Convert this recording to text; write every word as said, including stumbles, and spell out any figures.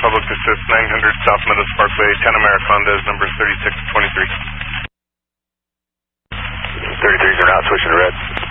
Public Assist nine hundred South Meadows Parkway, ten Americonda is number thirty-six twenty-three. thirty-threes are now switching to red.